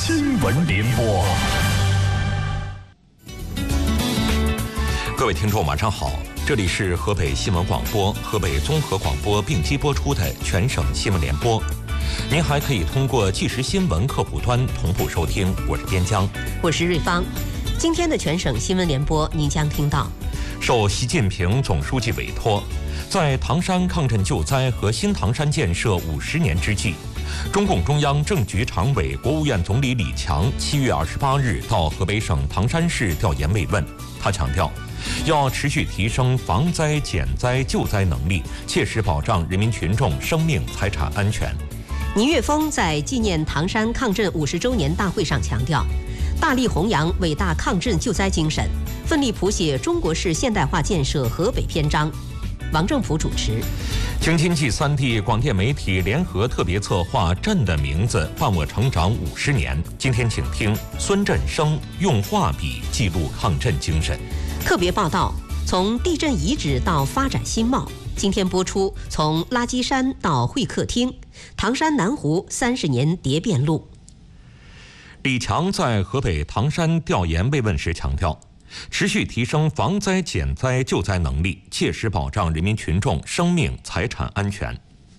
新闻联播。 各位听众，晚上好，这里是河北新闻广播、河北综合广播并机播出的全省新闻联播。您还可以通过即时新闻客户端同步收听。我是边疆， 我是瑞芳。今天的全省新闻联播，您将听到： 受习近平总书记委托，在唐山抗震救灾和新唐山建设50年之际，中共中央政局常委、国务院总理李强7月28日到河北省唐山市调研慰问。他强调，要持续提升防灾、减灾、救灾能力，切实保障人民群众生命财产安全。 倪岳峰在纪念唐山抗震50周年大会上强调，大力弘扬伟大抗震救灾精神，奋力谱写中国式现代化建设河北篇章。王正甫主持。 京津冀3地广电媒体联合特别策划《震的名字伴我成长50年》，今天请听孙振声用画笔记录抗震精神。 特别报道：从地震遗址到发展新貌。今天播出从垃圾山到会客厅，唐山南湖30年蝶变路。 李强在河北唐山调研慰问时强调，持续提升防灾、减灾、救灾能力，切实保障人民群众生命财产安全。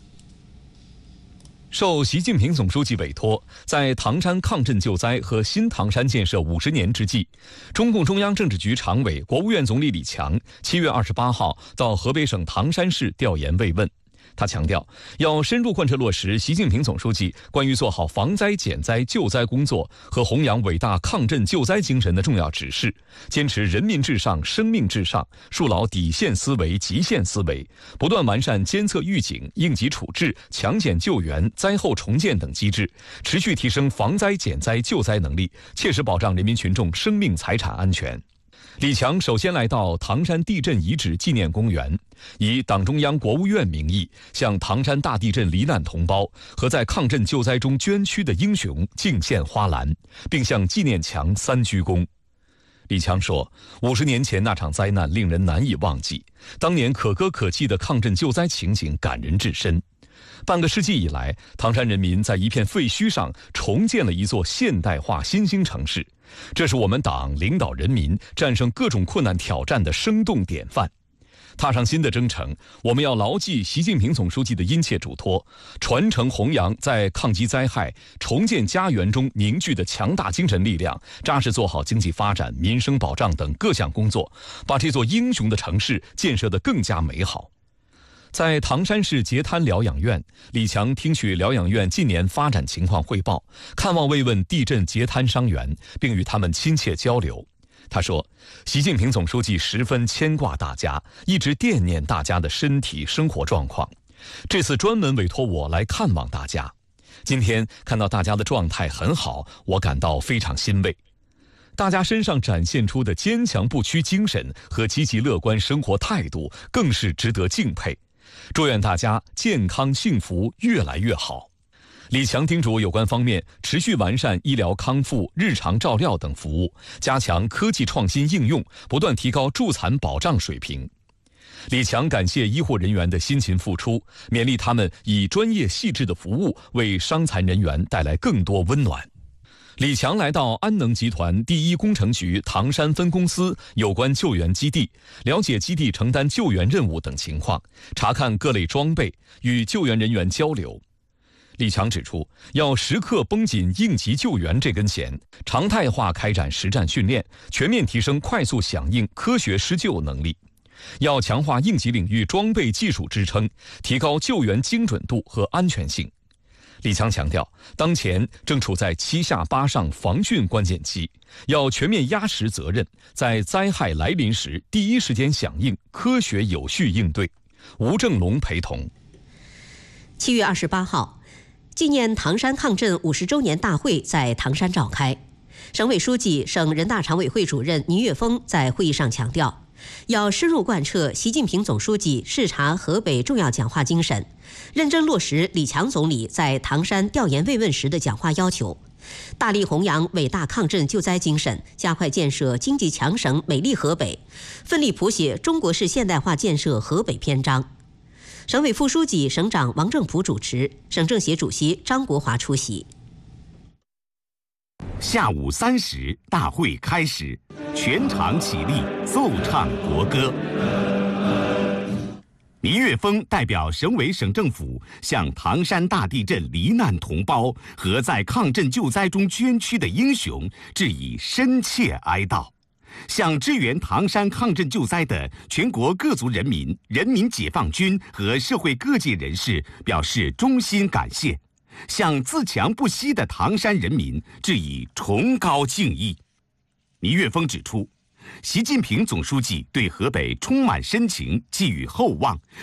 受习近平总书记委托，在唐山抗震救灾和新唐山建设50年之际，中共中央政治局常委、国务院总理李强7月28号到河北省唐山市调研慰问。他强调，要深入贯彻落实习近平总书记关于做好防灾、减灾、救灾工作和弘扬伟大抗震救灾精神的重要指示，坚持人民至上、生命至上，树牢底线思维、极限思维，不断完善监测预警、应急处置、强检救援、灾后重建等机制，持续提升防灾、减灾、救灾能力，切实保障人民群众生命财产安全。李强首先来到唐山地震遗址纪念公园，以党中央、国务院名义向唐山大地震罹难同胞和在抗震救灾中捐躯的英雄敬献花篮，并向纪念墙3鞠躬。李强说，50年前那场灾难令人难以忘记，当年可歌可泣的抗震救灾情景感人至深。半个世纪以来，唐山人民在一片废墟上重建了一座现代化新兴城市，这是我们党领导人民战胜各种困难挑战的生动典范。踏上新的征程，我们要牢记习近平总书记的殷切嘱托，传承弘扬在抗击灾害、重建家园中凝聚的强大精神力量，扎实做好经济发展、民生保障等各项工作，把这座英雄的城市建设得更加美好。在唐山市截滩疗养院，李强听取疗养院近年发展情况汇报，看望慰问地震截滩伤员，并与他们亲切交流。他说，习近平总书记十分牵挂大家，一直惦念大家的身体生活状况，这次专门委托我来看望大家。今天看到大家的状态很好，我感到非常欣慰。大家身上展现出的坚强不屈精神和积极乐观生活态度，更是值得敬佩。祝愿大家健康幸福，越来越好。李强叮嘱有关方面持续完善医疗康复、日常照料等服务，加强科技创新应用，不断提高助残保障水平。李强感谢医护人员的辛勤付出，勉励他们以专业细致的服务为伤残人员带来更多温暖。李强来到安能集团第1工程局唐山分公司有关救援基地，了解基地承担救援任务等情况，查看各类装备，与救援人员交流。李强指出，要时刻绷紧应急救援这根弦，常态化开展实战训练，全面提升快速响应、科学施救能力。要强化应急领域装备技术支撑，提高救援精准度和安全性。李强强调，当前正处在7下8上防汛关键期，要全面压实责任，在灾害来临时第一时间响应，科学有序应对。吴正龙陪同。 7月28号，纪念唐山抗震50周年大会在唐山召开。省委书记、省人大常委会主任倪岳峰在会议上强调，要深入贯彻习近平总书记视察河北重要讲话精神，认真落实李强总理在唐山调研慰问时的讲话要求，大力弘扬伟大抗震救灾精神，加快建设经济强省美丽河北，奋力谱写中国式现代化建设河北篇章。省委副书记、省长王正甫主持，省政协主席张国华出席。 下午3时，大会开始，全场起立奏唱国歌。倪岳峰代表省委省政府向唐山大地震罹难同胞和在抗震救灾中捐躯的英雄致以深切哀悼，向支援唐山抗震救灾的全国各族人民、人民解放军和社会各界人士表示衷心感谢，向自强不息的唐山人民致以崇高敬意。倪岳峰指出，习近平总书记对河北充满深情，寄予厚望，